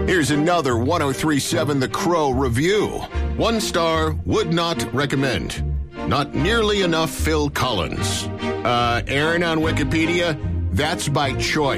Here's another 1037 The Crow review. 1 star, would not recommend. Not nearly enough Phil Collins. Aaron on Wikipedia, that's by choice.